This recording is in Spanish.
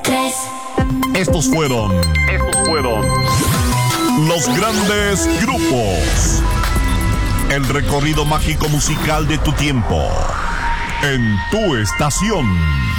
3. Estos fueron los grandes grupos. El recorrido mágico musical de tu tiempo. En tu estación.